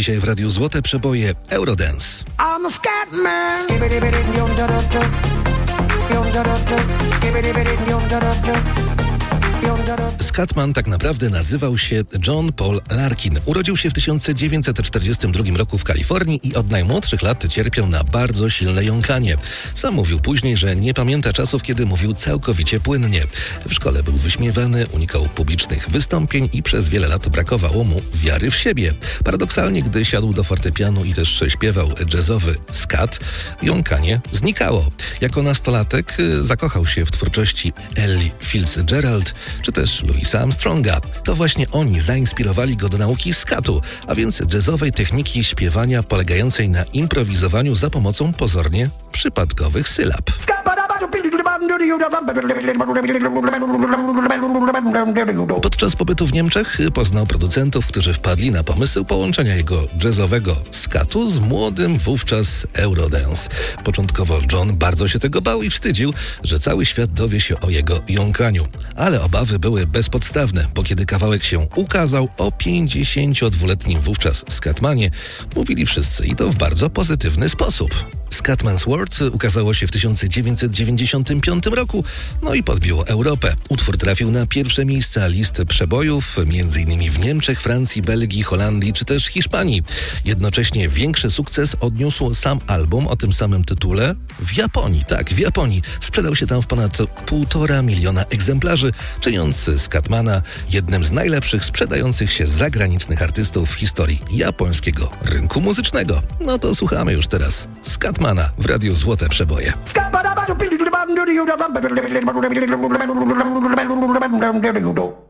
Dzisiaj w Radiu Złote Przeboje Eurodance. I'm a Scatman. Scatman tak naprawdę nazywał się John Paul Larkin. Urodził się w 1942 roku w Kalifornii i od najmłodszych lat cierpiał na bardzo silne jąkanie. Sam mówił później, że nie pamięta czasów, kiedy mówił całkowicie płynnie. W szkole był wyśmiewany, unikał publicznych wystąpień i przez wiele lat brakowało mu wiary w siebie. Paradoksalnie, gdy siadł do fortepianu i też śpiewał jazzowy scat, jąkanie znikało. Jako nastolatek zakochał się w twórczości Ellie Fitzgerald czy też Louisa Armstronga. To właśnie oni zainspirowali go do nauki skatu, a więc jazzowej techniki śpiewania polegającej na improwizowaniu za pomocą pozornie przypadkowych sylab. Podczas pobytu w Niemczech poznał producentów, którzy wpadli na pomysł połączenia jego jazzowego skatu z młodym wówczas Eurodance. Początkowo John bardzo się tego bał i wstydził, że cały świat dowie się o jego jąkaniu. Ale obawy były bezpodstawne, bo kiedy kawałek się ukazał o 52-letnim wówczas Scatmanie, mówili wszyscy i to w bardzo pozytywny sposób. Scatman's World ukazało się w 1995 roku, no i podbiło Europę. Utwór trafił na pierwsze miejsca list przebojów, m.in. w Niemczech, Francji, Belgii, Holandii czy też Hiszpanii. Jednocześnie większy sukces odniósł sam album o tym samym tytule w Japonii. Tak, w Japonii. Sprzedał się tam w ponad 1,5 miliona egzemplarzy, czyniąc Scatmana jednym z najlepszych sprzedających się zagranicznych artystów w historii japońskiego rynku muzycznego. No to słuchamy już teraz Scatmana w Radiu Złote Przeboje. Scatman.